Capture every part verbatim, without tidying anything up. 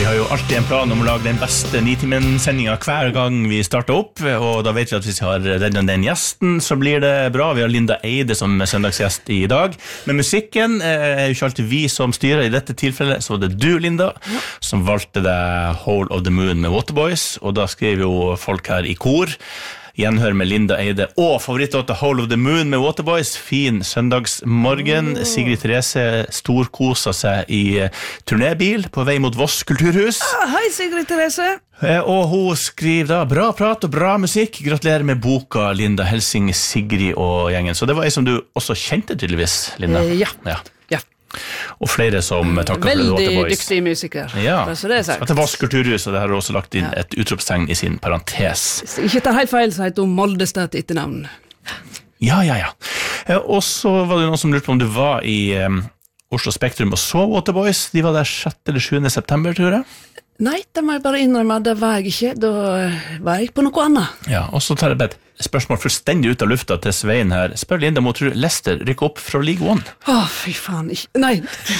har jo alltid en plan om å lage den beste nitimen-sendingen hver gang vi starter opp, og da vet vi at hvis vi har reddet den gjesten, så blir det bra. Vi har Linda Eide som søndagsgjest i dag. Men musikken er jo ikke alltid vi som styrer. I dette tilfellet så var det du, Linda, som valgte deg Hole of the Moon med Waterboys, og da skrev jo folk her i kor Gjenhør med Linda Eide og favorittlåta Hole of the Moon med Waterboys. Fin søndagsmorgen. Sigrid Therese storkosa seg i turnébil på vei mot Voss kulturhus. Ah, hei Sigrid Therese. Og hun skriver da, bra prat og bra musikk. Gratulerer med boka, Linda Helsing, Sigrid og gjengen. Så det var en som du også kjente tydeligvis, Linda. Eh, ja. Ja. Ja. Og flere som takker for det Veldig Waterboys. dyktig musiker. Ja, så det er sagt. At det var kulturhus, og det har også lagt inn Ja. et utropstegn i sin parentes. Hvis jeg ikke tar helt feil, så heter hun Moldestad til etternavn. Ja, ja, ja. Eh, Og så var det noen som lurte på om du var i um, Oslo Spektrum og så Waterboys. De var der sjette eller sjuende september, tror jeg. Nei, det må jeg bare innrømme, det var jeg ikke. Da eh, var jeg på noe annet. Ja, og så tar jeg bare et spørsmål fullstendig ut av lufta til Svein her. Spør Linda om hun tror Leicester rykker opp fra League One. Åh, fy faen, ikke... Nei.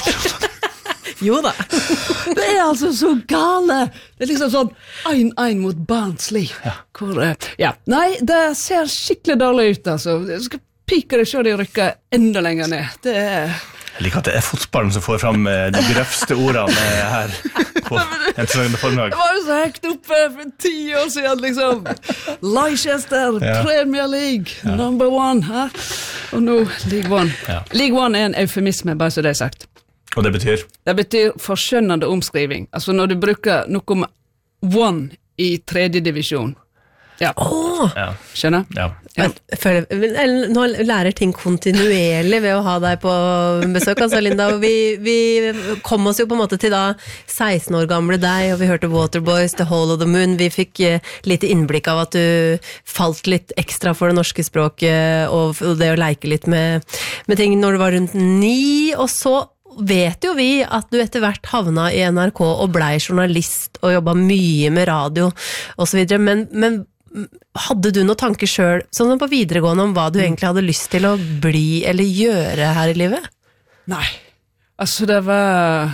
Jo da. Det er altså så gale. Det er liksom sånn en en mot Barnsley. Ja. Hvor, eh, ja. Nei, det ser skikkelig dårlig ut, altså. Jeg skal pike det selv de rykker enda lenger ned. Det er... Jeg liker at det er fotballen som får fram eh, de grøvste ordene eh, her på en søndag formiddag. Det var jo så høyt oppe for ti år siden, liksom. Leicester, Ja. Premier League, number one. Hæ? Og nå League One. Ja. League One er en eufemisme, bare så det er sagt. Og det betyr? Det betyr forskjønnende omskriving. Altså når du bruker noe med one i tredje divisjon. Ja, Åh, Ja. skjønner? Ja. men, føler, men, nå lærer ting kontinuerlig ved å ha deg på besøk, altså Linda, og vi, vi kom oss jo på en måte til da seksten år gamle deg, og vi hørte Waterboys, The Hole of the Moon, vi fikk eh, litt innblikk av at du falt litt ekstra for det norske språket, og, og det å leke litt med, med ting når du var rundt ni, og så vet jo vi at du etter hvert havna i N R K og blei journalist og jobba mye med radio og så videre, men, men hadde du noen tanker selv, sånn på videregående, om hva du egentlig hadde lyst til å bli eller gjøre her i livet? Nei, altså det var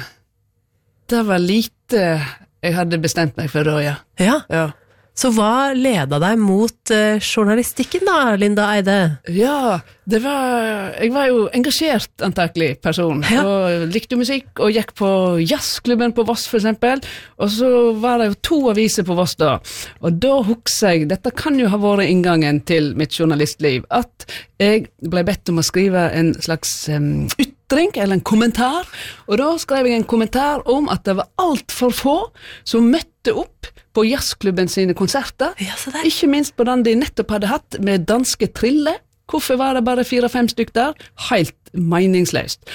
det var lite jeg hadde bestemt meg for da, ja. Ja, Ja, så hva leda deg mot uh, journalistikken da, Linda Eide? ja det var, jeg var jo engasjert antakelig person, Ja. og likte musikk, og gikk på jazzklubben på Voss for eksempel, og så var det jo to aviser på Voss da, og da husker jeg, dette kan jo ha vært inngangen til mitt journalistliv, at jeg ble bedt om å skrive en slags um, ytring, eller en kommentar, og da skrev jeg en kommentar om at det var alt for få som møtte opp på jazzklubben sine konserter, Ja, så der. ikke minst på den de nettopp hadde hatt med danske Trille. Hvorfor var det bare fire-fem stykk der? Helt meningsløst.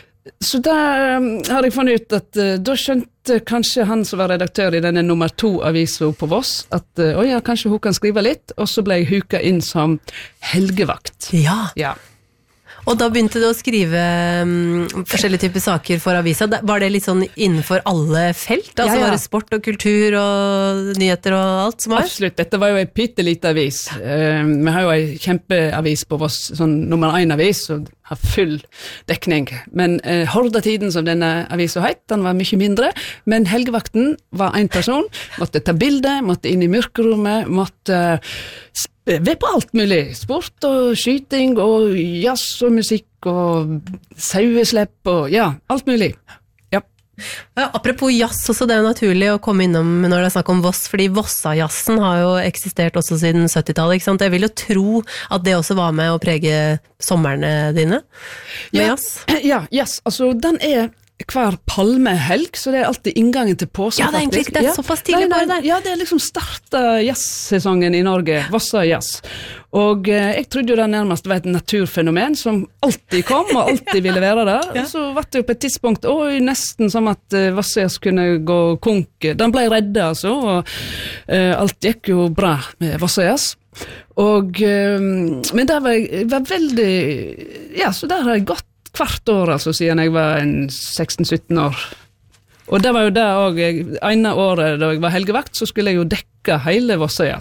Så da um, har jeg funnet ut at uh, da skjønte kanskje han som var redaktør i denne nummer to-avisa på Voss, at uh, å ja, kanskje hun kan skrive litt, og så ble jeg huka inn som helgevakt. Ja, Ja. og da begynte du å skrive um, forskjellige typer saker for avisa. Da- Var det litt sånn innenfor alle felt? Altså Ja, ja. var det sport og kultur og nyheter og alt som var? Absolutt, dette var jo en pittelite avis. Uh, vi har jo en kjempeavis på Voss, sånn nummer én-avis, og har full dekning. Men uh, Hordatiden, som denne avisa het, den var mye mindre, men helgevakten var en person, måtte ta bilde, måtte inn i mørkerommet, måtte uh, være på alt mulig. Sport og skyting og jazz og musikk og saueslepp og ja, alt mulig. Ja. Ja, apropos jazz også, det er jo naturlig å komme innom når det er snakk om Voss, fordi Vossa-jazzen har jo eksistert også siden syttitallet, ikke sant? Jeg vil jo tro at det også var med å prege sommerne dine med Ja. jazz. Ja, jazz. Altså, den er hver palmehelg, så det er alltid inngangen til påske. Ja, det er egentlig faktisk. det er såpass tidlig Nei, på nei, det der. Ja, det er liksom starta jazzsesongen i Norge, Vossa jazz. Og eh, jeg trodde jo det nærmest var et naturfenomen som alltid kom, og alltid ville være der. Ja. Og så var det jo på et tidspunkt, oi, nesten som at uh, Vossa jazz kunne gå konk. Den ble redda, altså, og eh, alt gikk jo bra med Vossa jazz. Og, eh, men der var jeg, jeg var veldig, ja, så der har jeg gått hvert år, altså, siden jeg var en seksten sytten år. Og det var jo det også, ene året da jeg var helgevakt, så skulle jeg jo dekke hele Vossa jazz.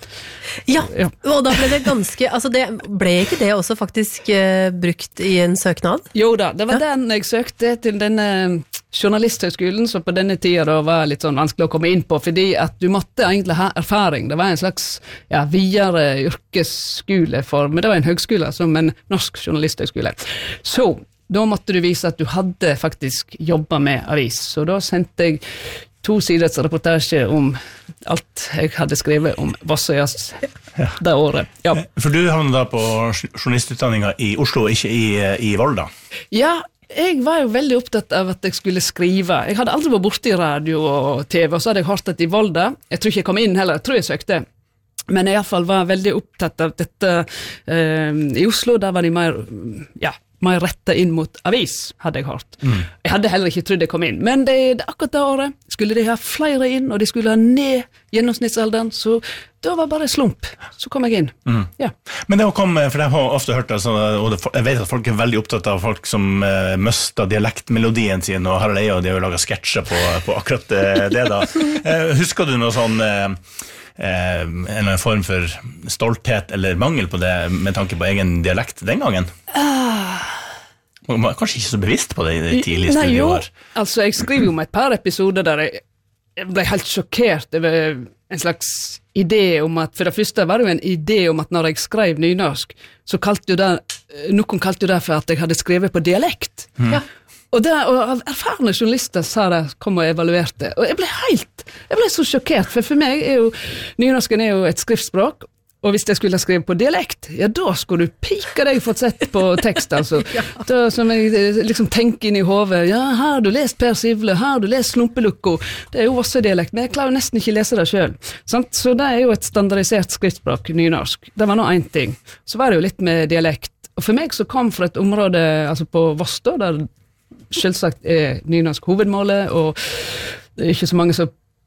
Ja, Ja. og da ble det ganske, altså det, ble ikke det også faktisk eh, brukt i en søknad? Jo da, det var den jeg søkte til denne journalisthøgskolen, som på denne tida da var litt sånn vanskelig å komme inn på, fordi at du måtte egentlig ha erfaring. Det var en slags ja, videre yrkesskole for, men det var en høgskole, som en norsk journalisthøgskole. Så da måtte du vise at du hadde faktisk jobbet med avis, så da sendte jeg to siders reportasje om alt jeg hadde skrevet om Vossøyas ja. det året. Ja. For du havnet da på journalistutdanningen i Oslo, ikke i, i Volda? Ja, jeg var jo veldig opptatt av at jeg skulle skrive. Jeg hadde aldri vært borte i radio og T V, og så hadde jeg hørt det i Volda. Jeg tror ikke jeg kom inn heller, jeg tror jeg søkte. Men jeg i hvert fall var veldig opptatt av dette eh, i Oslo. Der var de mer, ja, mer rettet inn mot avis, hadde jeg hørt. Mm. Jeg hadde heller ikke trodd jeg kom inn. Men det, det akkurat det året skulle de ha flere inn, og de skulle ha ned gjennomsnittsalderen, så det var bare slump. Så kom jeg inn. Mm. Ja. Men det å komme, for jeg har ofte hørt det, altså, og jeg vet at folk er veldig opptatt av folk som uh, møster dialektmelodien sin, og Harald Eia, og de har jo laget sketsjer på, på akkurat det da. Uh, husker du noe sånn... Uh, Eh, en eller annen form for stolthet eller mangel på det med tanke på egen dialekt den gangen? Ah. Man var kanskje ikke så bevisst på det i det tidlige studieår. Altså jeg skriver jo om et par episoder der jeg ble helt sjokkert over en slags idé om at, for det første var det jo en idé om at når jeg skrev nynorsk, så kalte jo det, noen kalte jo det for at jeg hadde skrevet på dialekt. Mm. Ja. Og, det, og erfarne journalister sa det, kom og evaluerte, og jeg ble helt, jeg ble så sjokkert, for for meg er jo, nynorsken er jo et skriftspråk, og hvis jeg skulle ha skrevet på dialekt, ja da skulle du pike deg fått sett på tekst, altså. ja. Da, som jeg liksom tenker inn i hodet, ja, har du lest Per Sivle, har du lest Slumpelukko, det er jo også dialekt, men jeg klarer nesten ikke lese det selv. Sant? Så det er jo et standardisert skriftspråk, nynorsk. Det var nå en ting. Så var det jo litt med dialekt, og for meg så kom fra et område, altså på Voss da, der selvsagt er nynorsk hovedmålet, og det er ikke så mange som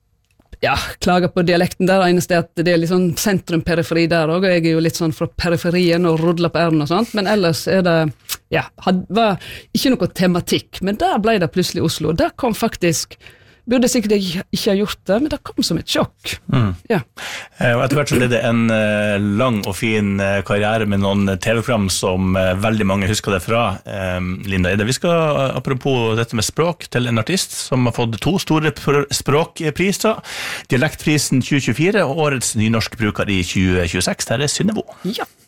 ja, klager på dialekten der. Det eneste er at det er litt sånn sentrum-periferi der også, og jeg er jo litt sånn fra periferien og rodler på æren og sånt, men ellers er det, ja, var ikke noe tematikk, men der ble det plutselig Oslo, og der kom faktisk, burde sikkert jeg ikke ha gjort det, men det kom som et sjokk. Mm. Ja. Og etter hvert så ble det en lang og fin karriere med noen T V-program som veldig mange husker det fra. Linda Eide, vi skal apropos dette med språk til en artist som har fått to store språkpriser, Dialektprisen tjue tjuefire og Årets nynorskbruker i tjue tjueseks, der er Synnøve. Ja.